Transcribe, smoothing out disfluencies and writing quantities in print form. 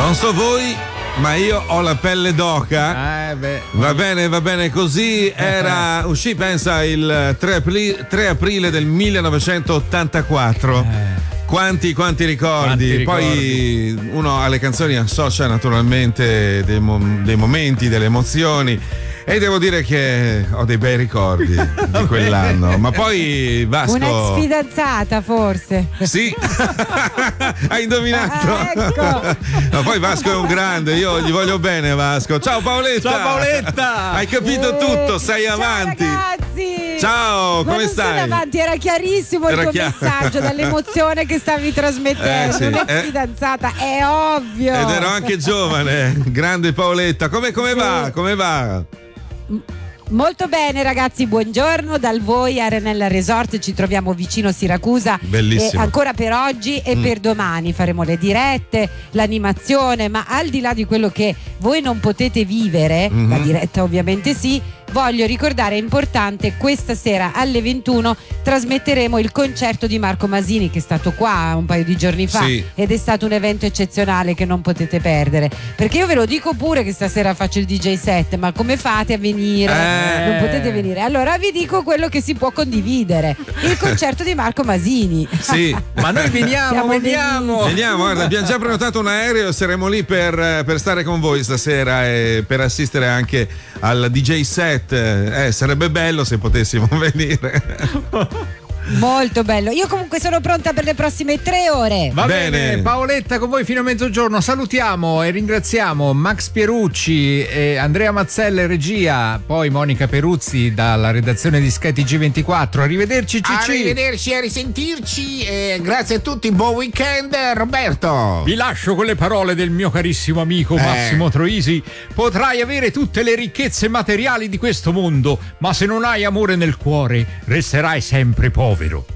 Non so voi, ma io ho la pelle d'oca. Va bene così. Uscì, pensa, il 3 aprile del 1984. Quanti ricordi. Poi uno alle canzoni associa naturalmente dei momenti, delle emozioni. E devo dire che ho dei bei ricordi di quell'anno. Ma poi Vasco. Un'ex fidanzata, forse. Sì, hai indovinato. Ecco. Ma poi Vasco è un grande, io gli voglio bene, Vasco. Ciao Paoletta. Ciao Paoletta. Hai capito tutto, sei avanti. Ciao ragazzi. Ciao, come stai? Sono avanti, era chiarissimo il tuo messaggio dall'emozione che stavi trasmettendo. Sì. Un'ex fidanzata, è ovvio. Ed ero anche giovane, grande Paoletta. Come va? Come va? Molto bene ragazzi, buongiorno dal Voi Arenella Resort, ci troviamo vicino Siracusa. Bellissimo. Ancora per oggi e per domani faremo le dirette, l'animazione, ma al di là di quello che voi non potete vivere, la diretta ovviamente sì, voglio ricordare, è importante, questa sera alle 21 trasmetteremo il concerto di Marco Masini, che è stato qua un paio di giorni fa, sì, ed è stato un evento eccezionale che non potete perdere, perché io ve lo dico pure che stasera faccio il DJ set, ma come fate a venire? Non potete venire, allora vi dico quello che si può condividere: il concerto di Marco Masini. Sì, ma noi veniamo, guarda, abbiamo già prenotato un aereo, saremo lì per stare con voi stasera e per assistere anche al DJ set. Sarebbe bello se potessimo venire. Molto bello, io comunque sono pronta per le prossime 3 ore. Va bene, Paoletta con voi fino a mezzogiorno. Salutiamo e ringraziamo Max Pierucci e Andrea Mazzella in regia, poi Monica Peruzzi dalla redazione di Sky TG24. Arrivederci Cicci. Arrivederci e a risentirci, grazie a tutti, buon weekend Roberto. Vi lascio con le parole del mio carissimo amico Massimo Troisi: potrai avere tutte le ricchezze materiali di questo mondo, ma se non hai amore nel cuore resterai sempre povero.